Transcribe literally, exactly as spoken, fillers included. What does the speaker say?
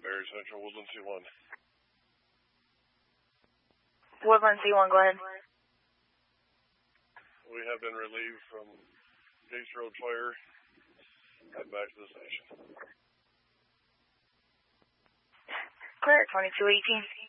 Area Central, Woodland C one. Woodland C one, go ahead. We have been relieved from Gates Road fire. Head back to the station. Clear, twenty-two eighteen.